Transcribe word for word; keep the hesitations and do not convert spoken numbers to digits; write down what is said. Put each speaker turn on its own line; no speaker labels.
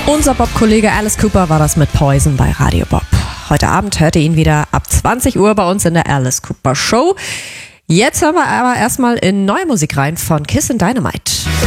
Unser Bob-Kollege Alice Cooper war das mit Poison bei Radio Bob. Heute Abend hört ihr ihn wieder ab zwanzig Uhr bei uns in der Alice Cooper Show. Jetzt hören wir aber erstmal in neue Musik rein von Kiss and Dynamite.